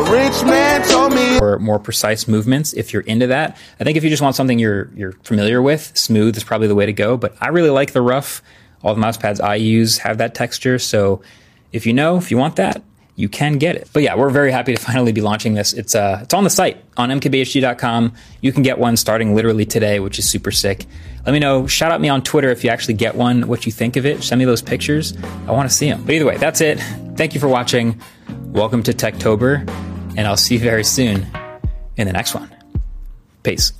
rich man told me. Or more precise movements if you're into that. I think if you just want something you're familiar with, smooth is probably the way to go. But I really like the rough. All the mouse pads I use have that texture. So if you want that, you can get it. But yeah, we're very happy to finally be launching this. It's on the site on mkbhd.com. You can get one starting literally today, which is super sick. Let me know. Shout out me on Twitter if you actually get one, what you think of it. Send me those pictures. I want to see them. But either way, that's it. Thank you for watching. Welcome to Techtober, and I'll see you very soon in the next one. Peace.